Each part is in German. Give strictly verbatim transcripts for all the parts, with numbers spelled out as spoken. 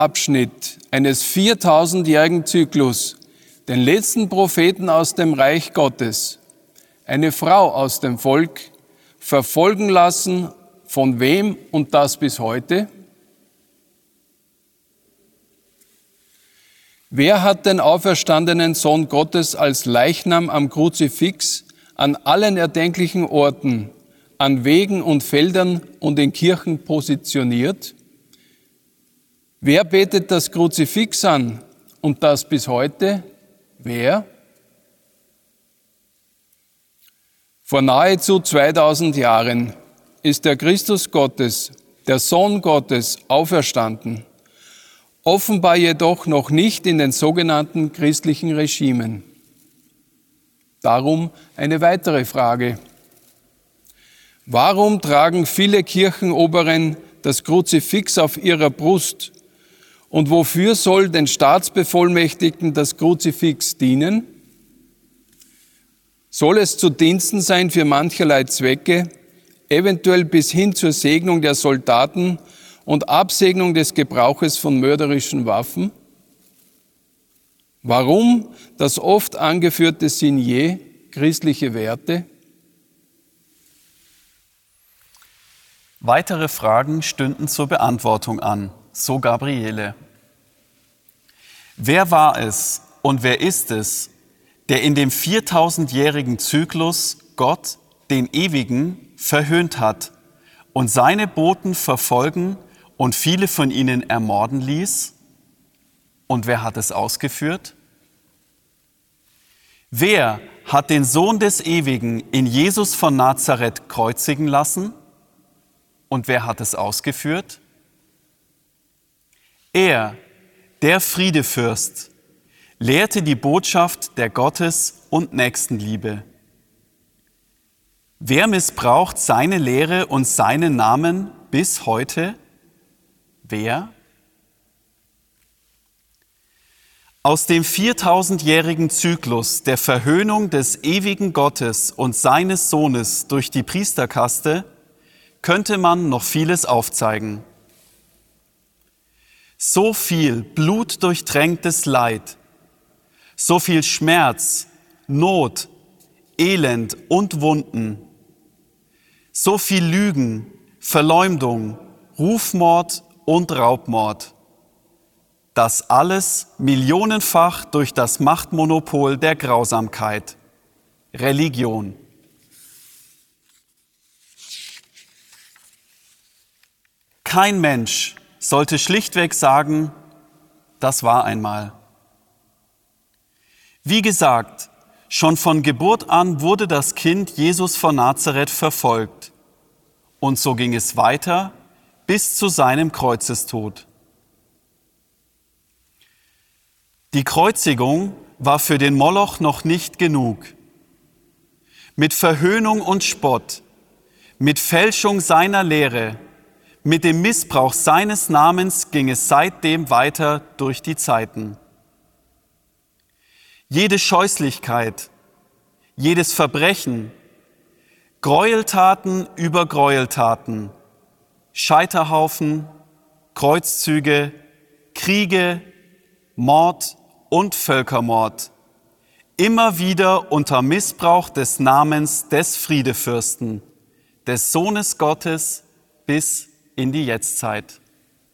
Abschnitt eines viertausendjährigen Zyklus den letzten Propheten aus dem Reich Gottes, eine Frau aus dem Volk, verfolgen lassen. Von wem und das bis heute? Wer hat den auferstandenen Sohn Gottes als Leichnam am Kruzifix an allen erdenklichen Orten, an Wegen und Feldern und in Kirchen positioniert? Wer betet das Kruzifix an und das bis heute? Wer? Vor nahezu zweitausend Jahren ist der Christus Gottes, der Sohn Gottes, auferstanden. Offenbar jedoch noch nicht in den sogenannten christlichen Regimen. Darum eine weitere Frage. Warum tragen viele Kirchenoberen das Kruzifix auf ihrer Brust? Und wofür soll den Staatsbevollmächtigten das Kruzifix dienen? Soll es zu Diensten sein für mancherlei Zwecke, eventuell bis hin zur Segnung der Soldaten und Absegnung des Gebrauches von mörderischen Waffen? Warum das oft angeführte Signet, christliche Werte? Weitere Fragen stünden zur Beantwortung an, so Gabriele. Wer war es und wer ist es, der in dem viertausendjährigen Zyklus Gott, den Ewigen, verhöhnt hat und seine Boten verfolgen und viele von ihnen ermorden ließ? Und wer hat es ausgeführt? Wer hat den Sohn des Ewigen in Jesus von Nazareth kreuzigen lassen? Und wer hat es ausgeführt? Er, der Friedefürst, lehrte die Botschaft der Gottes- und Nächstenliebe. Wer missbraucht seine Lehre und seinen Namen bis heute? Wer? Aus dem viertausendjährigen Zyklus der Verhöhnung des ewigen Gottes und seines Sohnes durch die Priesterkaste könnte man noch vieles aufzeigen. So viel blutdurchtränktes Leid, so viel Schmerz, Not, Elend und Wunden, so viel Lügen, Verleumdung, Rufmord und Raubmord. Das alles millionenfach durch das Machtmonopol der Grausamkeit, Religion. Kein Mensch sollte schlichtweg sagen, das war einmal. Wie gesagt, schon von Geburt an wurde das Kind Jesus von Nazareth verfolgt. Und so ging es weiter bis zu seinem Kreuzestod. Die Kreuzigung war für den Moloch noch nicht genug. Mit Verhöhnung und Spott, mit Fälschung seiner Lehre, mit dem Missbrauch seines Namens ging es seitdem weiter durch die Zeiten. Jede Scheußlichkeit, jedes Verbrechen, Gräueltaten über Gräueltaten, Scheiterhaufen, Kreuzzüge, Kriege, Mord und Völkermord, immer wieder unter Missbrauch des Namens des Friedefürsten, des Sohnes Gottes bis in die Jetztzeit.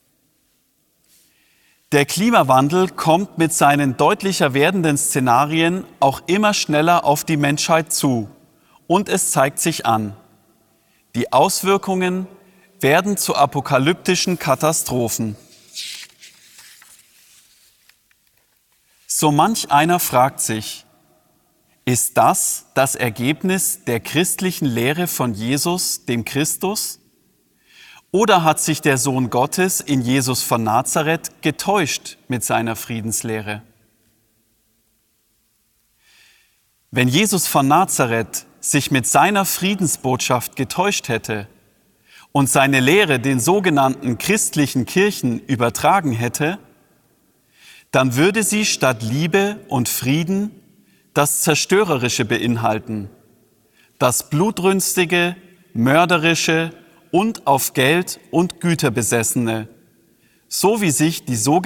Der Klimawandel kommt mit seinen deutlicher werdenden Szenarien auch immer schneller auf die Menschheit zu und es zeigt sich an. Die Auswirkungen werden zu apokalyptischen Katastrophen. So manch einer fragt sich, ist das das Ergebnis der christlichen Lehre von Jesus, dem Christus? Oder hat sich der Sohn Gottes in Jesus von Nazareth getäuscht mit seiner Friedenslehre? Wenn Jesus von Nazareth sich mit seiner Friedensbotschaft getäuscht hätte und seine Lehre den sogenannten christlichen Kirchen übertragen hätte, dann würde sie statt Liebe und Frieden das Zerstörerische beinhalten, das Blutrünstige, Mörderische und auf Geld und Güter besessene, so wie sich die sogenannten